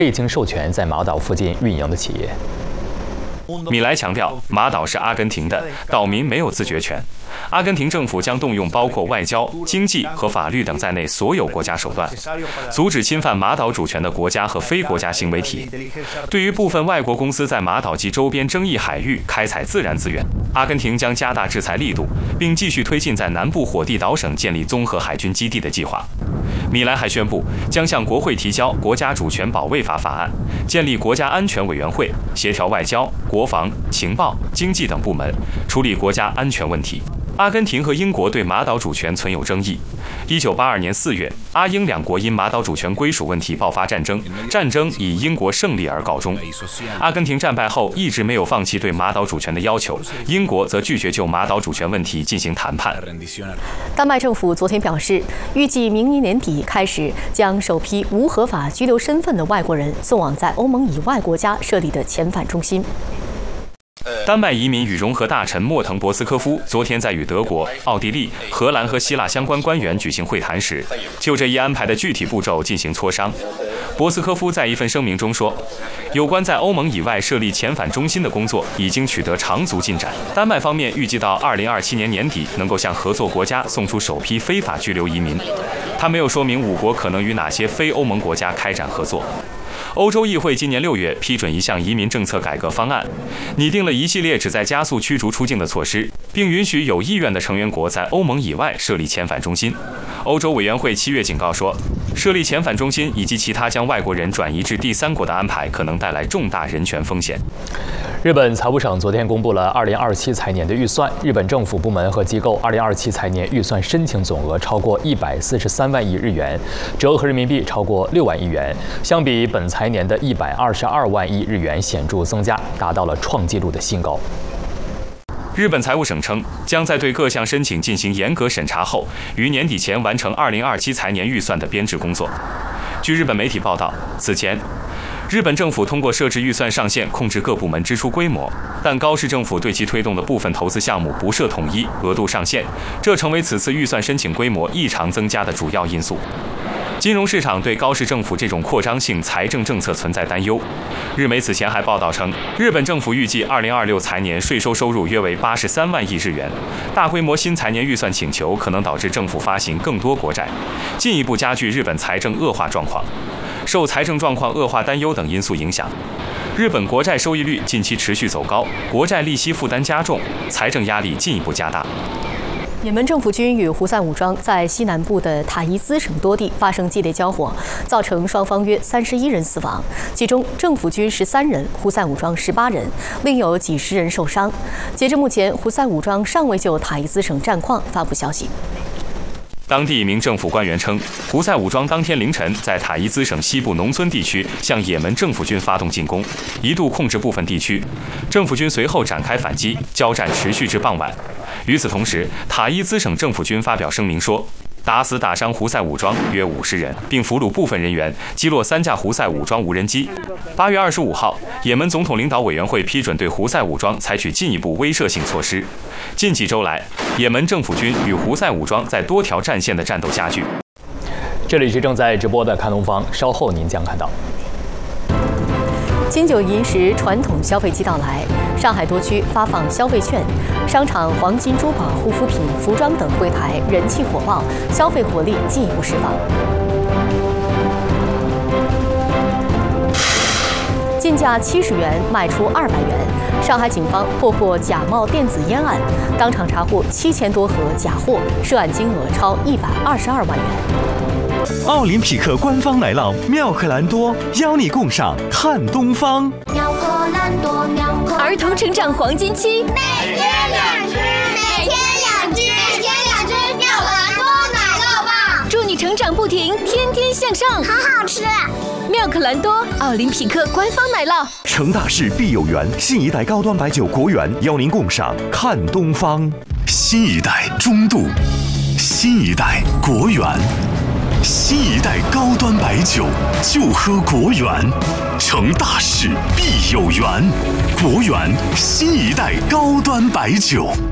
未经授权在马岛附近运营的企业。 米莱强调，马岛是阿根廷的，岛民没有自决权。阿根廷政府将动用包括外交、经济和法律等在内所有国家手段，阻止侵犯马岛主权的国家和非国家行为体。对于部分外国公司在马岛及周边争议海域开采自然资源，阿根廷将加大制裁力度，并继续推进在南部火地岛省建立综合海军基地的计划。米莱还宣布，将向国会提交《国家主权保卫法》法案，建立国家安全委员会，协调外交、国防、情报、经济等部门，处理国家安全问题。阿根廷和英国对马岛主权存有争议。1982年4月，阿英两国因马岛主权归属问题爆发战争，战争以英国胜利而告终。阿根廷战败后一直没有放弃对马岛主权的要求，英国则拒绝就马岛主权问题进行谈判。 丹麦政府昨天表示，预计明年年底开始将首批无合法居留身份的外国人送往在欧盟以外国家设立的遣返中心。 丹麦移民与融合大臣莫腾博斯科夫昨天在与德国、奥地利、荷兰和希腊相关官员举行会谈时，就这一安排的具体步骤进行磋商。博斯科夫在一份声明中说，有关在欧盟以外设立遣返中心的工作已经取得长足进展。丹麦方面预计到2027年年底能够向合作国家送出首批非法居留移民。他没有说明5国可能与哪些非欧盟国家开展合作。欧洲议会今年6月批准一项移民政策改革方案，拟定了一系列旨在加速驱逐出境的措施，并允许有意愿的成员国在欧盟以外设立遣返中心。欧洲委员会7月警告说，设立遣返中心以及其他将外国人转移至第三国的安排可能带来重大人权风险。 日本财务省昨天公布了2027财年的预算，日本政府部门和机构2027财年预算申请总额超过143万亿日元，折合人民币超过6万亿元，相比本财年的122万亿日元显著增加，达到了创纪录的新高。 日本财务省称，将在对各项申请进行严格审查后，于年底前完成2027财年预算的编制工作。据日本媒体报道，此前日本政府通过设置预算上限控制各部门支出规模，但高市政府对其推动的部分投资项目不设统一额度上限，这成为此次预算申请规模异常增加的主要因素。金融市场对高市政府这种扩张性财政政策存在担忧。日媒此前还报道称，日本政府预计2026财年税收入约为83万亿日元，大规模新财年预算请求可能导致政府发行更多国债，进一步加剧日本财政恶化状况。受财政状况恶化担忧等因素影响，日本国债收益率近期持续走高，国债利息负担加重，财政压力进一步加大。 也门政府军与胡塞武装在西南部的塔伊兹省多地发生激烈交火，造成双方约31人死亡，其中政府军13人，胡塞武装18人，另有几十人受伤。截至目前，胡塞武装尚未就塔伊兹省战况发布消息。 当地一名政府官员称，胡塞武装当天凌晨在塔伊兹省西部农村地区向也门政府军发动进攻，一度控制部分地区。政府军随后展开反击，交战持续至傍晚。与此同时，塔伊兹省政府军发表声明说，打死打伤胡塞武装约50人，并俘虏部分人员，击落3架胡塞武装无人机。8月25号，也门总统领导委员会批准对胡塞武装采取进一步威慑性措施。近几周来，也门政府军与胡塞武装在多条战线的战斗加剧。 这里是正在直播的看东方，稍后您将看到。 金九银十传统消费季到来，上海多区发放消费券，商场黄金、珠宝、护肤品、服装等柜台人气火爆，消费活力进一步释放。进价70元卖出200元，上海警方破获假冒电子烟案，当场查获7000多盒假货，涉案金额超122万元。 奥林匹克官方奶酪妙可蓝多邀你共赏看东方。 妙可蓝多，妙可儿童成长黄金期， 每天2只，每天2只，每天2只妙可蓝多奶酪棒， 祝你成长不停，天天向上， 好好吃。 妙可蓝多，奥林匹克官方奶酪。 成大事必有缘，新一代高端白酒国源邀您共赏看东方。新一代中度，新一代国源。新一代高端白酒就喝国源，成大事必有缘，国源新一代高端白酒。